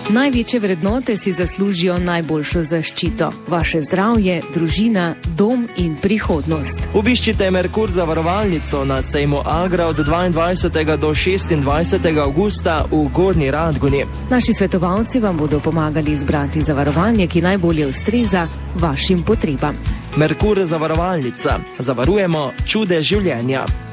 Največje vrednote si zaslužijo najboljšo zaščito. Vaše zdravje, družina, dom in prihodnost. Obiščite Merkur zavarovalnico na sejmu Agra od 22. do 26. avgusta v Gornji Radgoni. Naši svetovalci vam bodo pomagali izbrati zavarovanje, ki najbolje ustreza vašim potrebam. Merkur zavarovalnica. Zavarujemo čude življenja.